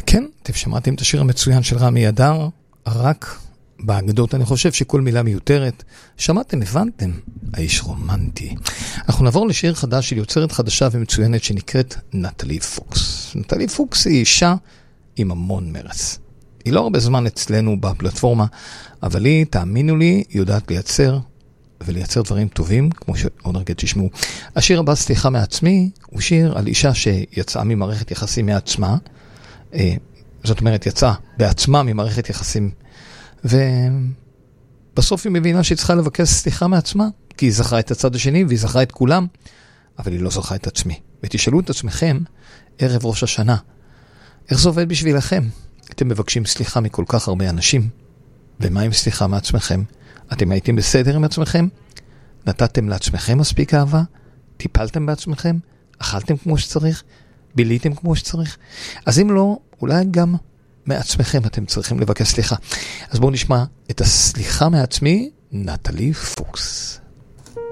כן, אתם שמעתם את השיר המצוין של רמי אדר, רק באגדות אני חושב שכל מילה מיותרת. שמעתם, הבנתם, האיש רומנטי. אנחנו נעבור לשיר חדש של יוצרת חדשה ומצוינת שנקראת נטלי פוקס. נטלי פוקס היא אישה עם המון מרץ. היא לא הרבה זמן אצלנו בפלטפורמה, אבל היא, תאמינו לי, יודעת לייצר ולייצר דברים טובים, כמו שעוד רגע תשמעו. השיר הבא, סליחה מעצמי, הוא שיר על אישה שיצאה ממערכת יחסים מעצמה, זאת אומרת, יצאה בעצמה ממערכת יחסים, ובסוף היא מבינה שהיא צריכה לבקש סליחה מעצמה, כי היא זכרה את הצד השני והיא זכרה את כולם, אבל היא לא זכרה את עצמי. ותשאלו את עצמכם, ערב ראש השנה, איך זה עובד בשבילכם? אתם מבקשים סליחה מכל כך הרבה אנשים, ומה עם סליחה מעצמכם? אתם הייתם בסדר עם עצמכם? נתתם לעצמכם מספיק אהבה? טיפלתם בעצמכם? אכלתם כמו שצריך? ביליתם כמו שצריך? אז אם לא, אולי גם מעצמכם אתם צריכים לבקש סליחה. אז בואו נשמע את הסליחה מעצמי, נטלי פוקס.